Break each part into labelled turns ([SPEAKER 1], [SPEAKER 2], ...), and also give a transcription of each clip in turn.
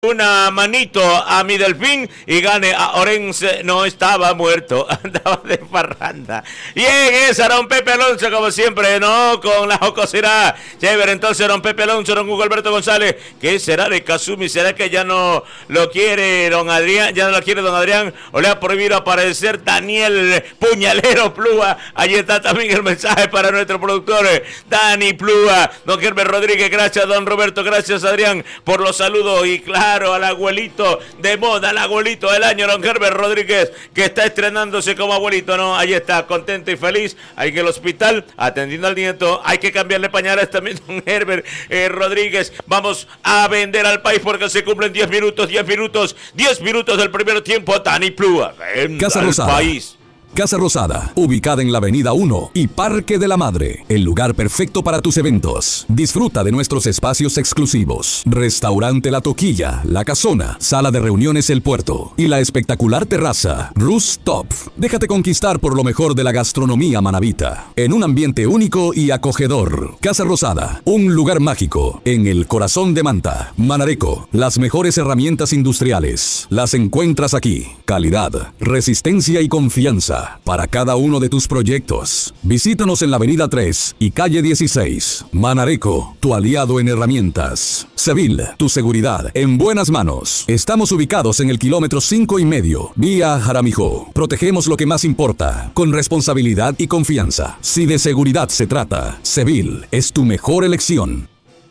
[SPEAKER 1] una manito a mi delfín y gane a Orense. No estaba muerto, andaba de parranda. Bien, es a don Pepe Alonso, como siempre, ¿no? Con la jocosidad. Chévere, entonces don Pepe Alonso, don Hugo Alberto González. ¿Qué será de Kazumi? ¿Será que ya no lo quiere don Adrián? ¿Ya no lo quiere don Adrián? ¿O le ha prohibido aparecer Daniel Puñalero Plúa? Ahí está también el mensaje para nuestro productor, Dani Plúa. Don Herbert Rodríguez, gracias don Roberto, gracias Adrián por los saludos y claro, al abuelito de moda, al abuelito del año, don Herbert Rodríguez, que está estrenándose como abuelito, ¿no? Ahí está, contento y feliz. Hay que el hospital, atendiendo al nieto, hay que cambiarle pañales también, don Herbert Rodríguez. Vamos a vender al país porque se cumplen 10 minutos del primer tiempo. Dani Plúa,
[SPEAKER 2] Casa Rosada.
[SPEAKER 1] País.
[SPEAKER 2] Casa Rosada, ubicada en la Avenida 1 y Parque de la Madre, el lugar perfecto para tus eventos. Disfruta de nuestros espacios exclusivos. Restaurante La Toquilla, La Casona, Sala de Reuniones El Puerto y la espectacular terraza Rooftop. Déjate conquistar por lo mejor de la gastronomía manabita, en un ambiente único y acogedor. Casa Rosada, un lugar mágico en el corazón de Manta. Manareco, las mejores herramientas industriales. Las encuentras aquí. Calidad, resistencia y confianza para cada uno de tus proyectos. Visítanos en la Avenida 3 y Calle 16. Manareco, tu aliado en herramientas. Sevil, tu seguridad en buenas manos. Estamos ubicados en el kilómetro 5,5, vía Jaramijó. Protegemos lo que más importa, con responsabilidad y confianza. Si de seguridad se trata, Sevil es tu mejor elección.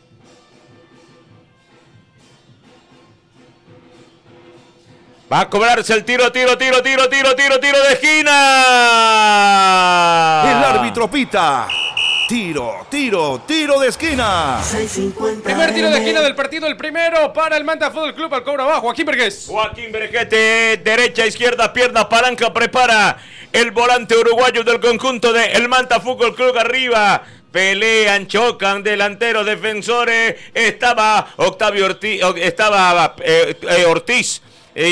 [SPEAKER 1] Va a cobrarse el tiro de esquina.
[SPEAKER 3] El árbitro pita. Tiro de esquina.
[SPEAKER 4] Primer tiro de esquina del partido, el primero para el Manta Fútbol Club. Al cobro abajo, Joaquín Vergés.
[SPEAKER 1] Joaquín Vergete, derecha, izquierda, pierna, palanca, prepara el volante uruguayo del conjunto de el Manta Fútbol Club arriba. Pelean, chocan, delanteros, defensores. Estaba Octavio Ortiz, Ortiz.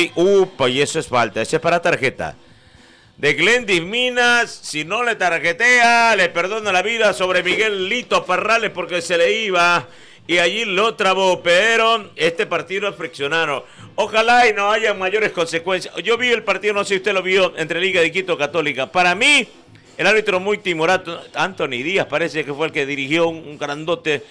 [SPEAKER 1] Y eso es falta, ese es para tarjeta. De Glendis Minas, si no le tarjetea, le perdona la vida sobre Miguel Lito Parrales porque se le iba y allí lo trabó, pero este partido es friccionado. Ojalá y no haya mayores consecuencias. Yo vi el partido, no sé si usted lo vio, entre Liga de Quito Católica. Para mí, el árbitro muy timorato, Anthony Díaz parece que fue el que dirigió un grandote.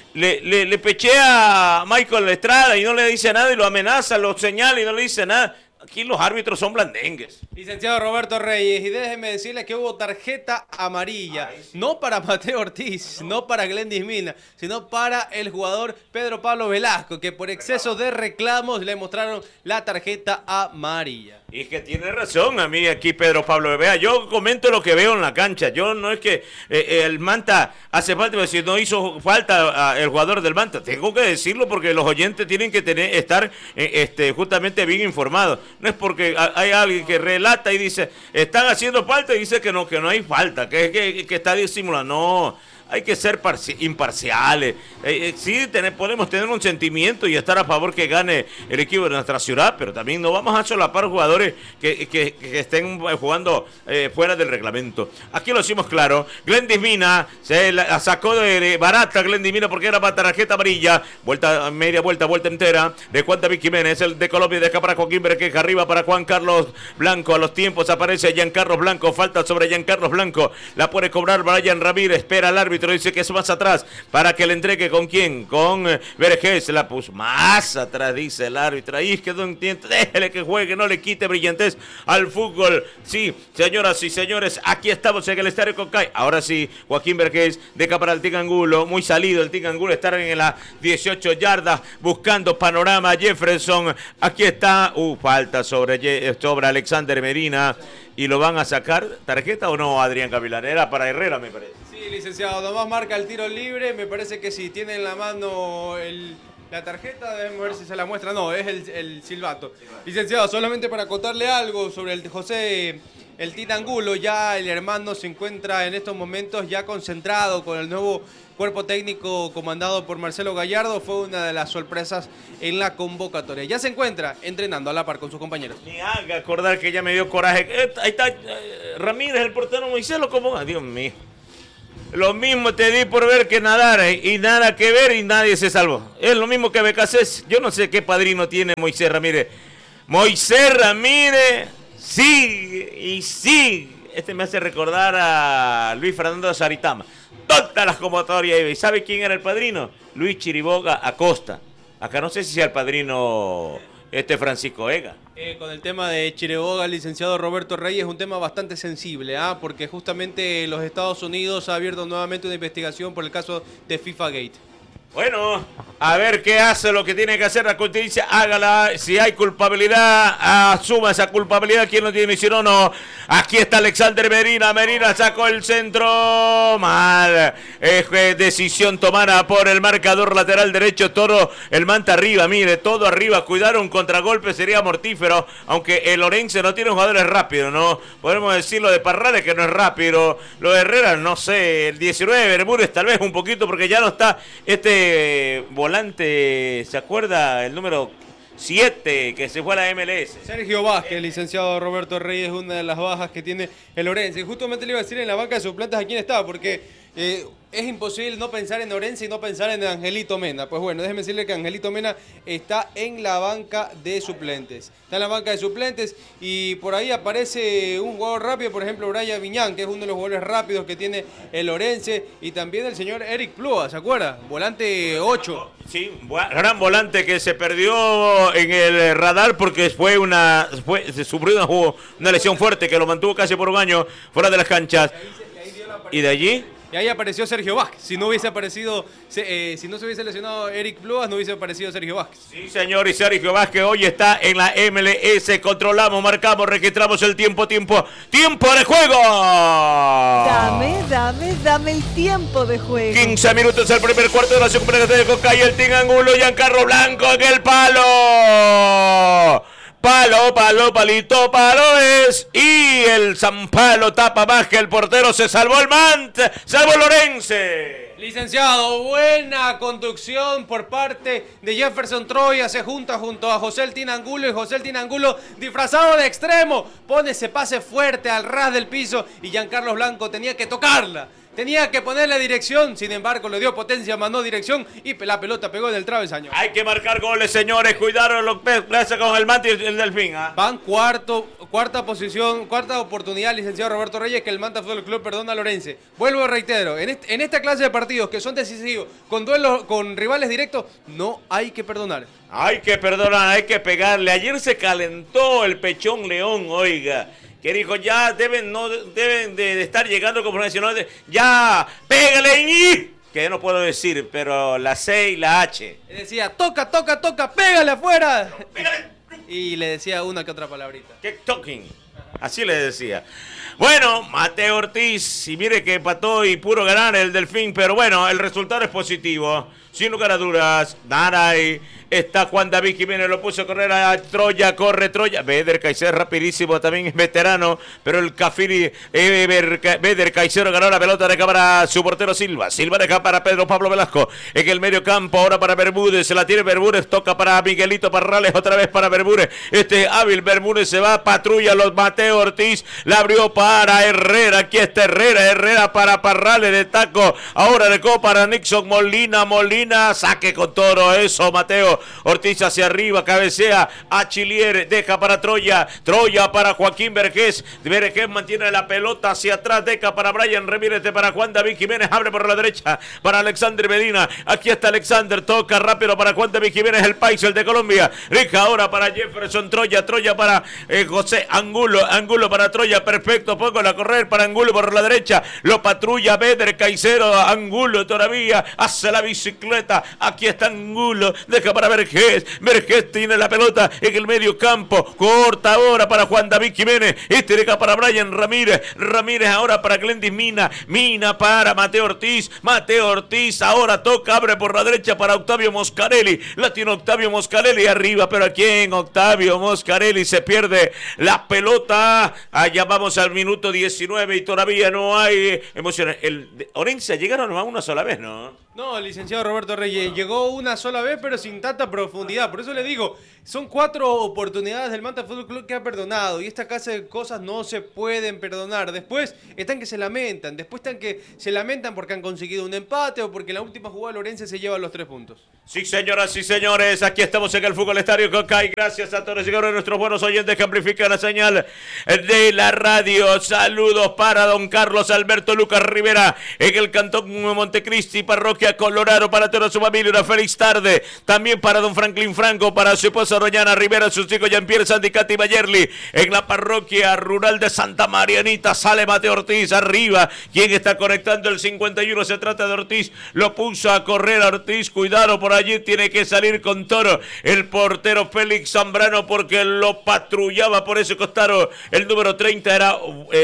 [SPEAKER 1] Le pechea a Michael Estrada y no le dice nada y lo amenaza, lo señala y no le dice nada. Aquí los árbitros son blandengues.
[SPEAKER 4] Licenciado Roberto Reyes, y déjeme decirle que hubo tarjeta amarilla, no para Mateo Ortiz, no para Glendis Mina, sino para el jugador Pedro Pablo Velasco, que por exceso de reclamos le mostraron la tarjeta amarilla.
[SPEAKER 1] Y es que tiene razón a mí aquí Pedro Pablo. Vea, yo comento lo que veo en la cancha. Yo no es que el Manta hace falta, pero si no hizo falta el jugador del Manta, tengo que decirlo porque los oyentes tienen que estar justamente bien informados. No es porque hay alguien que relata y dice, están haciendo falta y dice que no hay falta, que está disimulando. No, hay que ser imparciales. Sí, podemos tener un sentimiento y estar a favor que gane el equipo de nuestra ciudad, pero también no vamos a solapar jugadores que estén jugando fuera del reglamento. Aquí lo hicimos claro. Glendis Mina se la sacó de barata Glendis Mina porque era para tarjeta amarilla. Media vuelta entera de Juan David Jiménez, el de Colombia, deja para Joaquín Vergés, arriba para Juan Carlos Blanco. A los tiempos aparece Giancarlos Blanco, falta sobre Giancarlos Blanco, la puede cobrar Brian Ramírez, espera al árbitro, dice que es más atrás para que le entregue. ¿Con quién? Con Vergés, la puso más atrás, dice el árbitro. Ahí es que no entiende, déjele que juegue, no le quite brillantez al fútbol. Sí, señoras y señores, aquí estamos en el Estadio Concay. Ahora sí, Joaquín Vergés deja para el Tig Angulo, muy salido el Tig Angulo, estar en las 18 yardas buscando panorama. Jefferson, aquí está, falta sobre Alexander Medina y lo van a sacar. ¿Tarjeta o no, Adrián Gavilán? Era para Herrera, me parece.
[SPEAKER 4] Sí, licenciado, nomás marca el tiro libre. Me parece que si tiene en la mano la tarjeta, debemos ver si se la muestra. No, es el silbato. Licenciado, solamente para contarle algo sobre el José, el Tita Angulo. Ya el hermano se encuentra en estos momentos ya concentrado con el nuevo cuerpo técnico comandado por Marcelo Gallardo. Fue una de las sorpresas en la convocatoria. Ya se encuentra entrenando a la par con sus compañeros.
[SPEAKER 1] Ni haga acordar que ya me dio coraje. Ahí está Ramírez, el portero Moisés, lo como. Dios mío. Lo mismo te di por ver que nadar, y nada que ver y nadie se salvó. Es lo mismo que Becasés. Yo no sé qué padrino tiene Moisés Ramírez. Moisés Ramírez, sí, y sí. Este me hace recordar a Luis Fernando Saritama. Todas las convocatorias. ¿Y sabe quién era el padrino? Luis Chiriboga Acosta. Acá no sé si sea el padrino Francisco Vega.
[SPEAKER 4] Con el tema de Chiriboga, el licenciado Roberto Reyes, es un tema bastante sensible, porque justamente los Estados Unidos ha abierto nuevamente una investigación por el caso de FIFA Gate.
[SPEAKER 1] Bueno, a ver qué hace lo que tiene que hacer la justicia, hágala. Si hay culpabilidad, asuma esa culpabilidad. ¿Quién lo tiene? Si no, no. Aquí está Alexander Medina. Medina sacó el centro. Mal. Decisión tomada por el marcador lateral derecho. Todo el Manta arriba. Mire, todo arriba. Cuidar un contragolpe sería mortífero. Aunque el Orense no tiene jugadores rápidos, ¿no? Podemos decirlo de Parrales que no es rápido. Lo de Herrera, no sé. El 19, Bermúdez tal vez un poquito porque ya no está volante, ¿se acuerda? El número 7 que se fue a la MLS.
[SPEAKER 4] Sergio Vázquez, licenciado Roberto Reyes, una de las bajas que tiene el Orense. Y justamente le iba a decir en la banca de suplentes a quién estaba, porque es imposible no pensar en Orense y no pensar en Angelito Mena. Pues bueno, déjeme decirle que Angelito Mena está en la banca de suplentes. Está en la banca de suplentes y por ahí aparece un jugador rápido, por ejemplo, Brian Viñán, que es uno de los jugadores rápidos que tiene el Orense, y también el señor Eric Plúa, ¿se acuerda? Volante 8.
[SPEAKER 1] Sí, gran volante que se perdió en el radar porque sufrió una lesión fuerte que lo mantuvo casi por un año fuera de las canchas. ¿Y de allí?
[SPEAKER 4] Y ahí apareció Sergio Vázquez. Si no hubiese aparecido, si no se hubiese lesionado Eric Plúas, no hubiese aparecido Sergio Vázquez.
[SPEAKER 1] Sí, señor, y Sergio Vázquez hoy está en la MLS. Controlamos, marcamos, registramos el tiempo de juego.
[SPEAKER 5] Dame el tiempo de juego.
[SPEAKER 1] 15 minutos el primer cuarto de la segunda parte de Coca y el Team Angulo, Giancarlo Blanco en el palo. Palito es. Y el San Palo tapa más que el portero. Se salvó el salvó el Orense.
[SPEAKER 4] Licenciado, buena conducción por parte de Jefferson Troya. Se junta junto a José El Team Angulo. Y José El Team Angulo, disfrazado de extremo, pone ese pase fuerte al ras del piso. Y Giancarlo Blanco tenía que tocarla. Tenía que ponerle dirección, sin embargo le dio potencia, mandó dirección y la pelota pegó en el travesaño.
[SPEAKER 1] Hay que marcar goles, señores. Cuidado lo que pasa con el Manta y el Delfín.
[SPEAKER 4] Van cuarta posición, cuarta oportunidad, licenciado Roberto Reyes, que el Manta Fútbol Club perdona a Lorense. Vuelvo y reitero, en esta clase de partidos que son decisivos, con duelos, con rivales directos, no hay que perdonar.
[SPEAKER 1] Hay que perdonar, hay que pegarle. Ayer se calentó el Pechón León, oiga. Que dijo, ya deben de estar llegando como profesionales. Ya, pégale y... Que no puedo decir, pero la C y la H.
[SPEAKER 4] Le decía, toca, pégale afuera. Pégale. Y le decía una que otra palabrita.
[SPEAKER 1] Keep talking. Así le decía. Bueno, Mateo Ortiz, y mire que empató y puro ganar el Delfín, pero bueno, el resultado es positivo. Sin lugar a dudas, Naray. Está Juan David Jiménez, lo puso a correr a Troya, corre Troya. Beder Caicedo rapidísimo, también es veterano, pero el Cafiri, Beder Caicedo ganó la pelota de cámara su portero Silva. Silva deja para Pedro Pablo Velasco en el medio campo, ahora para Bermúdez, se la tiene Bermúdez, toca para Miguelito Parrales, otra vez para Bermúdez. Hábil Bermúdez se va, patrulla los Mateo Ortiz, la abrió para Herrera, aquí está Herrera para Parrales de taco, ahora de para Nixon, Molina, saque con todo eso, Mateo Ortiz hacia arriba, cabecea a Chilier, deja para Troya para Joaquín Vergés mantiene la pelota hacia atrás, deja para Brian Ramírez, para Juan David Jiménez, abre por la derecha para Alexander Medina, aquí está Alexander, toca rápido para Juan David Jiménez, el país, el de Colombia, deja ahora para Jefferson Troya para José Angulo para Troya, perfecto, pongo a correr para Angulo por la derecha, lo patrulla Beder Caicedo, Angulo todavía, hace la bicicleta, aquí está Angulo, deja para Vergés tiene la pelota en el medio campo, corta ahora para Juan David Jiménez, deja para Brian Ramírez ahora para Glendis Mina para Mateo Ortiz ahora toca, abre por la derecha para Octavio Moscarelli, la tiene Octavio Moscarelli arriba, pero aquí en Octavio Moscarelli se pierde la pelota, allá vamos al minuto 19 y todavía no hay emociones. El Orense llegaron a una sola vez, ¿no?
[SPEAKER 4] No, el licenciado Roberto Reyes llegó una sola vez, pero sin tanta profundidad. Por eso le digo, son 4 oportunidades del Manta Fútbol Club que ha perdonado. Y esta clase de cosas no se pueden perdonar. Después están que se lamentan. Después están que se lamentan porque han conseguido un empate o porque en la última jugada Lorense se lleva los 3 puntos.
[SPEAKER 1] Sí, señoras y señores, aquí estamos en el Fútbol Estadio Cocay. Gracias a todos y cada uno de nuestros buenos oyentes que amplifican la señal de la radio. Saludos para don Carlos Alberto Lucas Rivera en el Cantón Montecristi, parroquia Colorado, para toda su familia. Una feliz tarde. También para don Franklin Franco, para su esposa Roñana Rivera, sus hijos Jean-Pierre, Sandicati y Mayerly. En la parroquia rural de Santa Marianita sale Mateo Ortiz arriba. Quien está conectando el 51, se trata de Ortiz. Lo puso a correr a Ortiz. Cuidado por allí, tiene que salir con Toro el portero Félix Zambrano porque lo patrullaba por ese costado. El número 30 era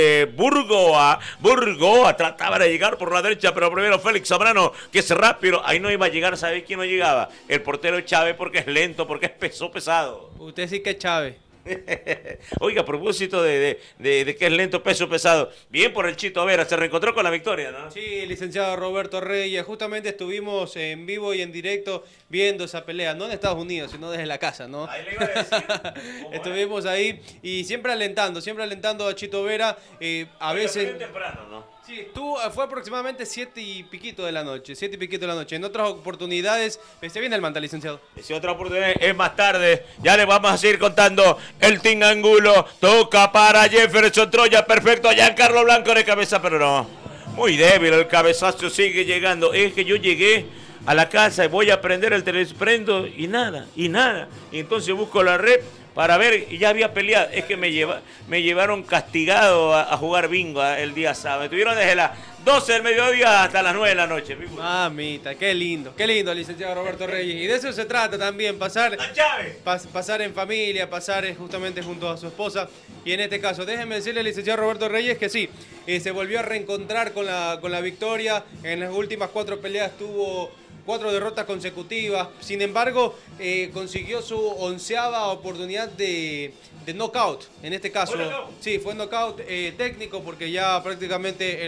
[SPEAKER 1] Burgoa. Trataba de llegar por la derecha, pero primero Félix Zambrano, que es rápido. Ahí no iba a llegar. ¿Sabéis quién no llegaba? El portero Chávez, porque es lento, porque es pesado.
[SPEAKER 4] Usted sí que es Chávez.
[SPEAKER 1] Oiga, a propósito de que es lento, peso pesado. Bien por el Chito Vera, se reencontró con la victoria, ¿no?
[SPEAKER 4] Sí, licenciado Roberto Reyes. Justamente estuvimos en vivo y en directo viendo esa pelea, no en Estados Unidos, sino desde la casa, ¿no?
[SPEAKER 1] Ahí le iba a decir.
[SPEAKER 4] Estuvimos ahí y siempre alentando a Chito Vera. A veces...
[SPEAKER 1] Bien temprano, ¿no?
[SPEAKER 4] Sí, fue aproximadamente 7 y piquito de la noche. En otras oportunidades, se viene el Manta, licenciado.
[SPEAKER 1] Si otra oportunidad es más tarde, ya le vamos a seguir contando. El Team Angulo toca para Jefferson Troya, perfecto. Giancarlo Blanco de cabeza, pero no. Muy débil, el cabezazo sigue llegando. Es que yo llegué a la casa y voy a prender el teleprendo y nada. Y entonces busco la red para ver, y ya había peleado. Es que me llevaron castigado a jugar bingo el día sábado. Me tuvieron desde las 12 del mediodía hasta las 9 de la noche.
[SPEAKER 4] Mamita, qué lindo, licenciado Roberto Reyes. Y de eso se trata también, pasar en familia, pasar justamente junto a su esposa. Y en este caso, déjeme decirle al licenciado Roberto Reyes que sí, se volvió a reencontrar con la victoria. En las últimas 4 peleas tuvo 4 derrotas consecutivas. Sin embargo, consiguió su 11ª oportunidad de knockout. En este caso, sí, fue knockout técnico porque ya prácticamente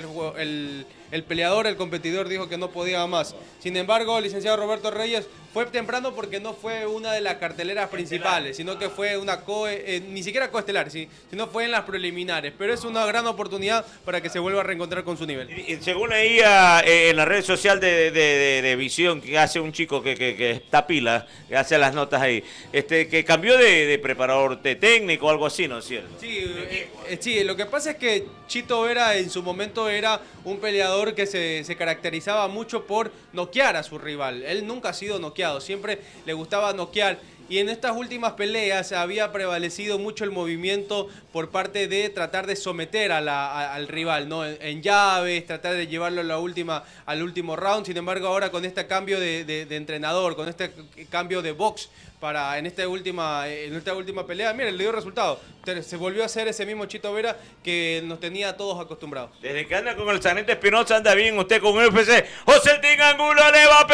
[SPEAKER 4] el peleador, el competidor dijo que no podía más. Sin embargo, el licenciado Roberto Reyes fue temprano porque no fue una de las carteleras principales, sino que fue una ni siquiera coestelar, ¿sí? Sino fue en las preliminares. Pero es una gran oportunidad para que se vuelva a reencontrar con su nivel.
[SPEAKER 1] Y según leía en la red social de Visión, que hace un chico que está pila, que hace las notas ahí, que cambió de preparador de técnico o algo así, ¿no es cierto?
[SPEAKER 4] Sí, lo que pasa es que Chito Vera en su momento era un peleador que se caracterizaba mucho por noquear a su rival. Él nunca ha sido noqueado, siempre le gustaba noquear. Y en estas últimas peleas había prevalecido mucho el movimiento por parte de tratar de someter al rival, ¿no? En llaves, tratar de llevarlo al último round. Sin embargo, ahora con este cambio de entrenador, con este cambio de box en esta última pelea, mire, le dio resultado. Se volvió a hacer ese mismo Chito Vera que nos tenía a todos acostumbrados.
[SPEAKER 1] Desde que anda con el Sargento Espinosa anda bien usted con UFC. José el Team Angulo le va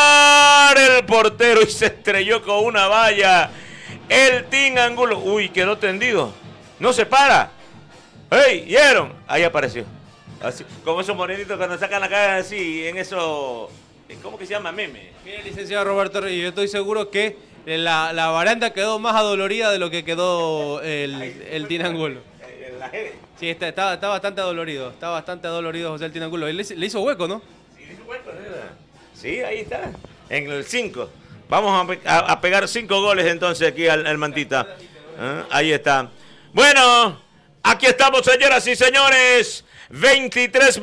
[SPEAKER 1] a pegar el portero y se estrelló con una valla. El Team Angulo, uy, quedó tendido. No se para. ¡Hey! ¿Vieron? Ahí apareció. Así, como esos morenitos cuando sacan la cara así, en eso, ¿cómo que se llama? Meme.
[SPEAKER 4] Mire, licenciado Roberto Reyes, yo estoy seguro que la baranda quedó más adolorida de lo que quedó el Team Angulo. Sí, está bastante adolorido. Está bastante adolorido José el Team Angulo. Le hizo hueco, ¿no?
[SPEAKER 1] Sí, le hizo hueco. Sí, ahí está. En el 5. Vamos a pegar 5 goles entonces aquí al Mantita. Ahí está. Bueno, aquí estamos, señoras y señores. 23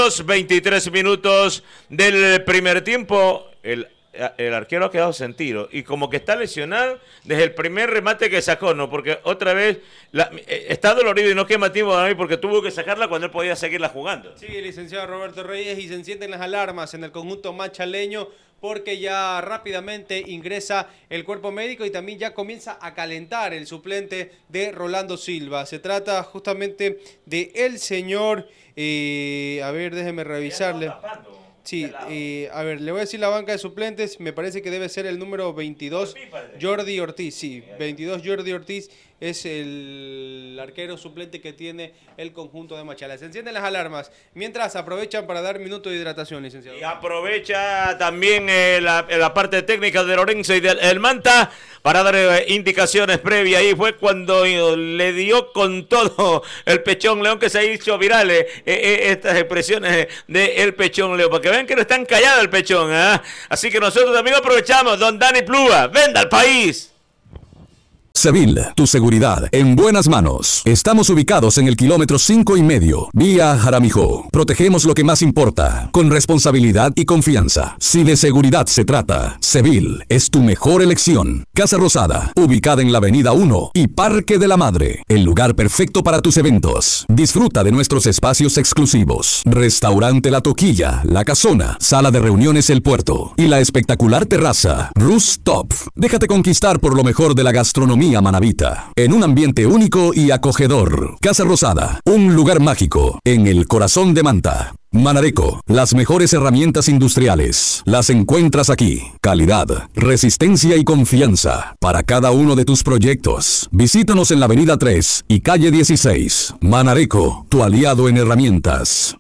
[SPEAKER 1] minutos del primer tiempo. El arquero ha quedado sentido y como que está lesionado desde el primer remate que sacó, ¿no? Porque otra vez está dolorido y no quema tiempo a mí porque tuvo que sacarla cuando él podía seguirla jugando.
[SPEAKER 4] Sí, licenciado Roberto Reyes, y se encienden las alarmas en el conjunto machaleño porque ya rápidamente ingresa el cuerpo médico y también ya comienza a calentar el suplente de Rolando Silva. Se trata justamente de el señor, a ver, déjeme revisarle. Sí, a ver, le voy a decir la banca de suplentes, me parece que debe ser el número 22, Jordi Ortiz, sí, 22 Jordi Ortiz es el arquero suplente que tiene el conjunto de Machala. Se encienden las alarmas, mientras aprovechan para dar minuto de hidratación, licenciado.
[SPEAKER 1] Y aprovecha también la parte técnica de Lorenzo y del Manta para dar indicaciones previas. Ahí fue cuando le dio con todo el Pechón León, que se ha hecho virales estas expresiones de el Pechón León, para que vean que no están callados el Pechón. Así que nosotros también aprovechamos. Don Dani Plúa, venda al país.
[SPEAKER 2] Seville, tu seguridad en buenas manos. Estamos ubicados en el kilómetro 5,5, vía Jaramillo. Protegemos lo que más importa, con responsabilidad y confianza. Si de seguridad se trata, Seville es tu mejor elección. Casa Rosada, ubicada en la Avenida 1 y Parque de la Madre, el lugar perfecto para tus eventos. Disfruta de nuestros espacios exclusivos. Restaurante La Toquilla, La Casona, sala de reuniones El Puerto y la espectacular terraza Rooftop. Déjate conquistar por lo mejor de la gastronomía manabita, en un ambiente único y acogedor. Casa Rosada, un lugar mágico en el corazón de Manta. Manareco, las mejores herramientas industriales las encuentras aquí. Calidad, resistencia y confianza para cada uno de tus proyectos. Visítanos en la Avenida 3 y Calle 16. Manareco, tu aliado en herramientas.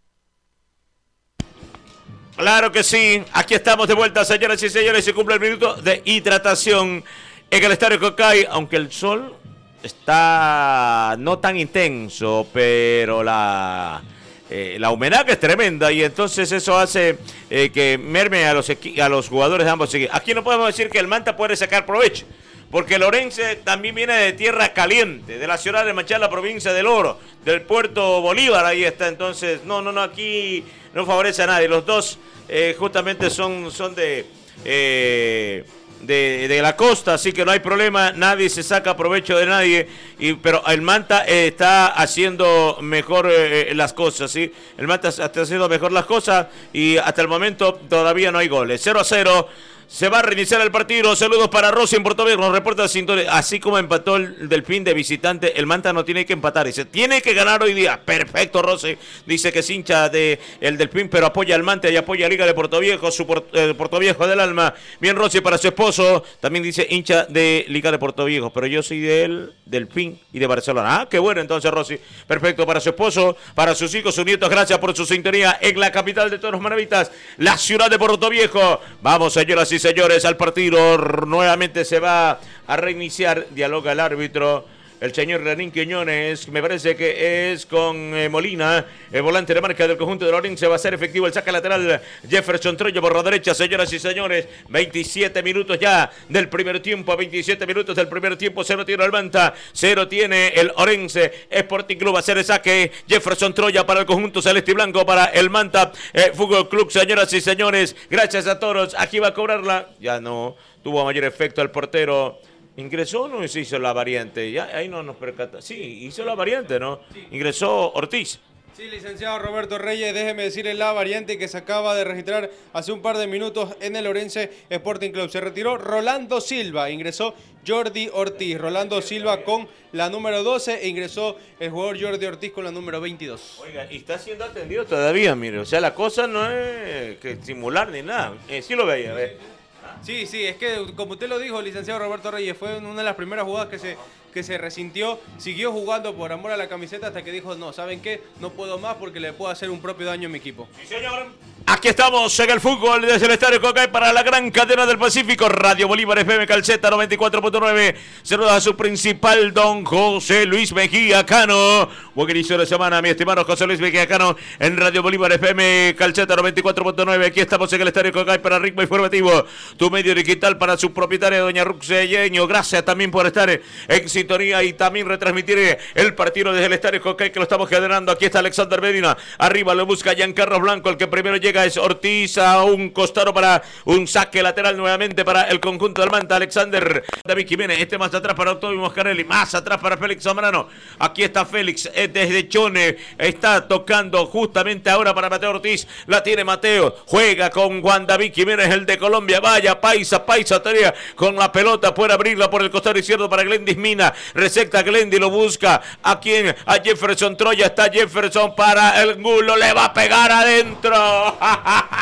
[SPEAKER 1] Claro que sí, aquí estamos de vuelta, señoras y señores. Se cumple el minuto de hidratación en el Estadio Cocay, aunque el sol está no tan intenso, pero la humedad que es tremenda, y entonces eso hace que merme a los jugadores de ambos equipos. Aquí no podemos decir que el Manta puede sacar provecho, porque Lorense también viene de tierra caliente, de la ciudad de Machala, provincia del Oro, del puerto Bolívar, ahí está. Entonces, no, aquí no favorece a nadie. Los dos justamente son de la costa, así que no hay problema, nadie se saca provecho de nadie, pero el Manta está haciendo mejor las cosas, ¿sí? El Manta está haciendo mejor las cosas y hasta el momento todavía no hay goles. 0-0. Se va a reiniciar el partido. Saludos para Rossi en Puerto Viejo. Nos reporta Sintonía. Así como empató el Delfín de visitante, el Manta no tiene que empatar. Dice, tiene que ganar hoy día. Perfecto, Rossi. Dice que es hincha de el Delfín, pero apoya al Manta y apoya a Liga de Puerto Viejo, su Puerto Viejo del alma. Bien, Rossi, para su esposo. También dice hincha de Liga de Puerto Viejo, pero yo soy del Delfín y de Barcelona. Ah, qué bueno, entonces, Rossi. Perfecto, para su esposo, para sus hijos, sus nietos. Gracias por su sintonía en la capital de todos los maravitas, la ciudad de Puerto Viejo. Vamos, señoras y señores, al partido. Nuevamente se va a reiniciar. Dialoga el árbitro, el señor Renín Quiñones, me parece que es con Molina, el volante de marca del conjunto de Lorenzo. Va a ser efectivo el saque lateral. Jefferson Troya por la derecha, señoras y señores. 27 minutos ya del primer tiempo, 27 minutos del primer tiempo. 0 tiene el Manta, 0 tiene el Orense Sporting Club. Va a ser el saque Jefferson Troya para el conjunto celeste y blanco, para el Manta Fútbol Club, señoras y señores. Gracias a todos. Aquí va a cobrarla. Ya no tuvo mayor efecto el portero. ¿Ingresó o no se hizo la variante? Ya ahí no nos percata. Sí, hizo la variante, ¿no? Sí. Ingresó Ortiz.
[SPEAKER 4] Sí, licenciado Roberto Reyes, déjeme decirle la variante que se acaba de registrar hace un par de minutos en el Orense Sporting Club. Se retiró Rolando Silva, ingresó Jordi Ortiz. Rolando Silva con la número 12 e ingresó el jugador Jordi Ortiz con la número 22.
[SPEAKER 1] Oiga, y está siendo atendido todavía, mire. O sea, la cosa no es que simular ni nada. Sí lo veía,
[SPEAKER 4] Sí, es que como usted lo dijo, licenciado Roberto Reyes, fue una de las primeras jugadas que se resintió, siguió jugando por amor a la camiseta hasta que dijo, no, ¿saben qué? No puedo más porque le puedo hacer un propio daño a mi equipo.
[SPEAKER 1] Sí, señor. Aquí estamos en el fútbol desde el Estadio Cocay para la gran cadena del Pacífico, Radio Bolívar FM Calceta 94.9. Saluda a su principal, don José Luis Mejía Cano. Buen inicio de semana, mi estimado José Luis Mejía Cano, en Radio Bolívar FM Calceta 94.9. Aquí estamos en el Estadio Cocay para Ritmo Informativo, tu medio digital, para su propietaria, doña Ruxelleño. Gracias también por estar en sintonía y también retransmitir el partido desde el Estadio Cocay, que lo estamos generando. Aquí está Alexander Medina, arriba lo busca Giancarlo Blanco, el que primero llega es Ortiz a un costado para un saque lateral nuevamente para el conjunto del Manta. Alexander David Jiménez, más atrás para Octavio Moscarelli, más atrás para Félix Zambrano. Aquí está Félix desde Chone, está tocando justamente ahora para Mateo Ortiz. La tiene Mateo, juega con Juan David Jiménez, el de Colombia. Vaya, Paisa tenía con la pelota, puede abrirla por el costado izquierdo para Glendis Mina. Recepta Glendy, lo busca a quien, a Jefferson Troya. Está Jefferson para el Gulo, le va a pegar adentro.